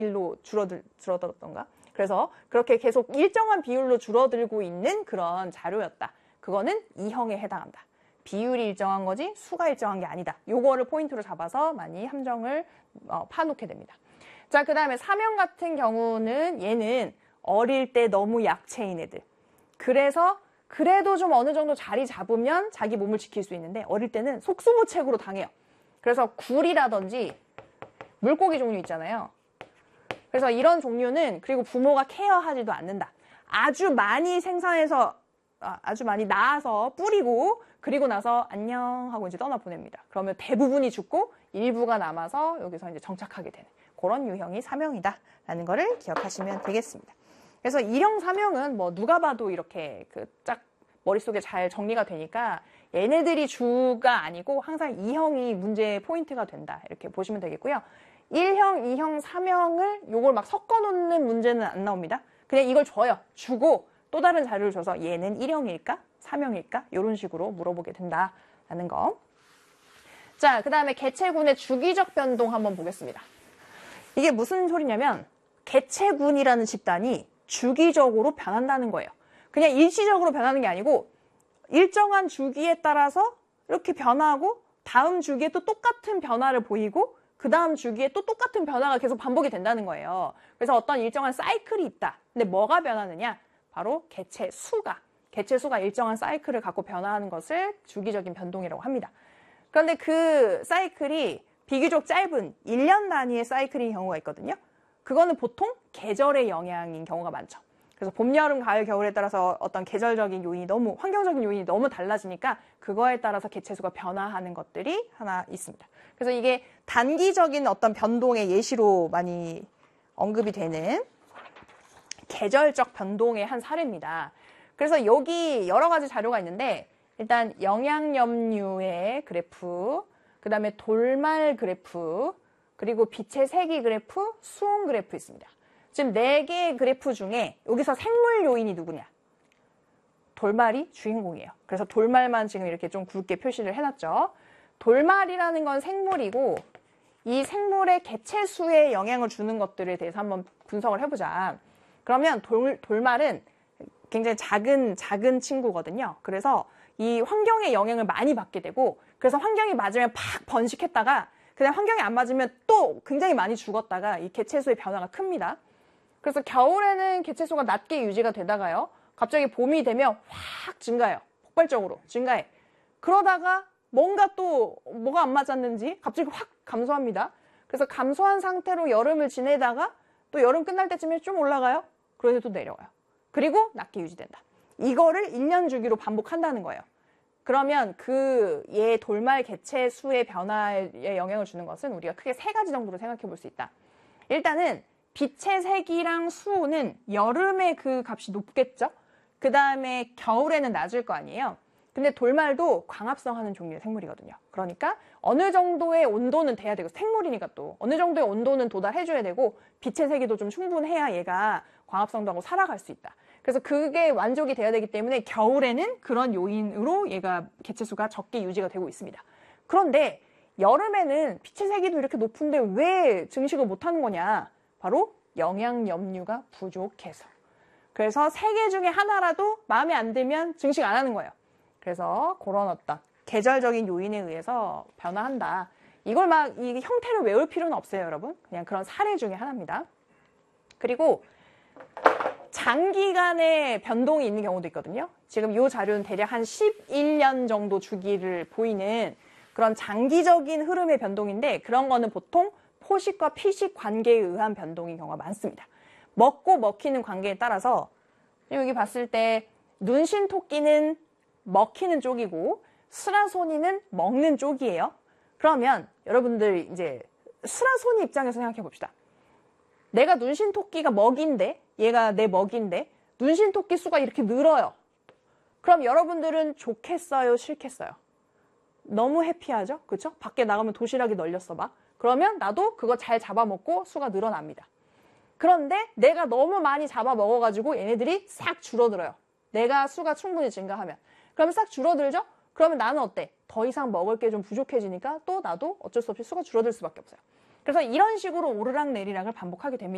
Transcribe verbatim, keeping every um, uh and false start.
비율로 줄어들, 줄어들었던가. 그래서 그렇게 계속 일정한 비율로 줄어들고 있는 그런 자료였다. 그거는 이형에 해당한다. 비율이 일정한 거지 수가 일정한 게 아니다. 요거를 포인트로 잡아서 많이 함정을 어, 파놓게 됩니다. 자, 그 다음에 삼형 같은 경우는 얘는 어릴 때 너무 약체인 애들. 그래서 그래도 좀 어느 정도 자리 잡으면 자기 몸을 지킬 수 있는데 어릴 때는 속수무책으로 당해요. 그래서 굴이라든지 물고기 종류 있잖아요. 그래서 이런 종류는 그리고 부모가 케어하지도 않는다. 아주 많이 생산해서 아주 많이 낳아서 뿌리고 그리고 나서 안녕 하고 이제 떠나보냅니다. 그러면 대부분이 죽고 일부가 남아서 여기서 이제 정착하게 되는 그런 유형이 삼형이다 라는 거를 기억하시면 되겠습니다. 그래서 일형, 삼형은 뭐 누가 봐도 이렇게 그 짝 머릿속에 잘 정리가 되니까 얘네들이 주가 아니고 항상 이형이 문제의 포인트가 된다 이렇게 보시면 되겠고요. 일형, 이형, 삼형을 요걸 막 섞어 놓는 문제는 안 나옵니다. 그냥 이걸 줘요. 주고 또 다른 자료를 줘서 얘는 일형일까? 삼형일까? 이런 식으로 물어보게 된다라는 거. 자, 그 다음에 개체군의 주기적 변동 한번 보겠습니다. 이게 무슨 소리냐면 개체군이라는 집단이 주기적으로 변한다는 거예요. 그냥 일시적으로 변하는 게 아니고 일정한 주기에 따라서 이렇게 변하고 다음 주기에 또 똑같은 변화를 보이고 그 다음 주기에 또 똑같은 변화가 계속 반복이 된다는 거예요. 그래서 어떤 일정한 사이클이 있다. 근데 뭐가 변하느냐? 바로 개체 수가. 개체 수가 일정한 사이클을 갖고 변화하는 것을 주기적인 변동이라고 합니다. 그런데 그 사이클이 비교적 짧은 일 년 단위의 사이클인 경우가 있거든요. 그거는 보통 계절의 영향인 경우가 많죠. 그래서 봄, 여름, 가을, 겨울에 따라서 어떤 계절적인 요인이 너무, 환경적인 요인이 너무 달라지니까 그거에 따라서 개체수가 변화하는 것들이 하나 있습니다. 그래서 이게 단기적인 어떤 변동의 예시로 많이 언급이 되는 계절적 변동의 한 사례입니다. 그래서 여기 여러 가지 자료가 있는데 일단 영양염류의 그래프, 그 다음에 돌말 그래프, 그리고 빛의 세기 그래프, 수온 그래프 있습니다. 지금 네 개의 그래프 중에 여기서 생물 요인이 누구냐? 돌말이 주인공이에요. 그래서 돌말만 지금 이렇게 좀 굵게 표시를 해놨죠. 돌말이라는 건 생물이고 이 생물의 개체수에 영향을 주는 것들에 대해서 한번 분석을 해보자. 그러면 돌, 돌말은 굉장히 작은 작은 친구거든요. 그래서 이 환경의 영향을 많이 받게 되고 그래서 환경이 맞으면 팍 번식했다가 그냥 환경이 안 맞으면 또 굉장히 많이 죽었다가 이 개체수의 변화가 큽니다. 그래서 겨울에는 개체수가 낮게 유지가 되다가요. 갑자기 봄이 되면 확 증가해요. 폭발적으로 증가해. 그러다가 뭔가 또 뭐가 안 맞았는지 갑자기 확 감소합니다. 그래서 감소한 상태로 여름을 지내다가 또 여름 끝날 때쯤에 좀 올라가요. 그러다 또 내려가요. 그리고 낮게 유지된다. 이거를 일 년 주기로 반복한다는 거예요. 그러면 그 얘 돌말 개체 수의 변화에 영향을 주는 것은 우리가 크게 세 가지 정도로 생각해 볼 수 있다. 일단은 빛의 세기랑 수온은 여름에 그 값이 높겠죠? 그 다음에 겨울에는 낮을 거 아니에요? 근데 돌말도 광합성하는 종류의 생물이거든요. 그러니까 어느 정도의 온도는 돼야 되고 생물이니까 또 어느 정도의 온도는 도달해줘야 되고 빛의 세기도 좀 충분해야 얘가 광합성도 하고 살아갈 수 있다. 그래서 그게 완족이 돼야 되기 때문에 겨울에는 그런 요인으로 얘가 개체수가 적게 유지가 되고 있습니다. 그런데 여름에는 빛의 세기도 이렇게 높은데 왜 증식을 못하는 거냐? 바로 영양염류가 부족해서. 그래서 세 개 중에 하나라도 마음에 안 들면 증식 안 하는 거예요. 그래서 그런 어떤 계절적인 요인에 의해서 변화한다. 이걸 막 이 형태를 외울 필요는 없어요, 여러분. 그냥 그런 사례 중에 하나입니다. 그리고 장기간의 변동이 있는 경우도 있거든요. 지금 이 자료는 대략 한 십일 년 정도 주기를 보이는 그런 장기적인 흐름의 변동인데 그런 거는 보통 포식과 피식 관계에 의한 변동인 경우가 많습니다. 먹고 먹히는 관계에 따라서 여기 봤을 때 눈신토끼는 먹히는 쪽이고 스라소니는 먹는 쪽이에요. 그러면 여러분들 이제 스라소니 입장에서 생각해 봅시다. 내가 눈신토끼가 먹인데 얘가 내 먹인데 눈신토끼 수가 이렇게 늘어요. 그럼 여러분들은 좋겠어요? 싫겠어요? 너무 해피하죠? 그렇죠? 밖에 나가면 도시락이 널렸어 막. 그러면 나도 그거 잘 잡아먹고 수가 늘어납니다. 그런데 내가 너무 많이 잡아먹어가지고 얘네들이 싹 줄어들어요. 내가 수가 충분히 증가하면. 그러면 싹 줄어들죠? 그러면 나는 어때? 더 이상 먹을 게 좀 부족해지니까 또 나도 어쩔 수 없이 수가 줄어들 수밖에 없어요. 그래서 이런 식으로 오르락내리락을 반복하게 됩니다.